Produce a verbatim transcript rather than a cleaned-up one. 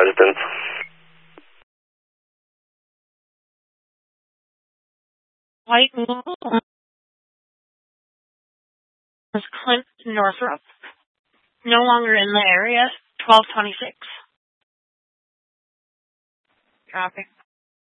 residence. White is Clint Northrop. No longer in the area. twelve twenty-six. Copy.